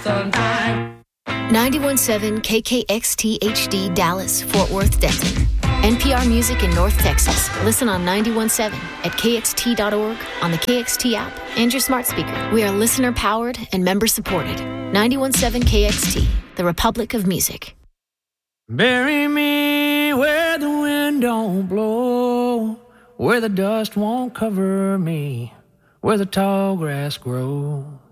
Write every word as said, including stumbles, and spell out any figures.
sometime. ninety-one point seven K K X T H D Dallas, Fort Worth, Denton. N P R Music in North Texas. Listen on ninety-one point seven at K X T dot org, on the K X T app, and your smart speaker. We are listener-powered and member-supported. ninety-one point seven K X T, the Republic of Music. Bury me where the wind don't blow, where the dust won't cover me, where the tall grass grows.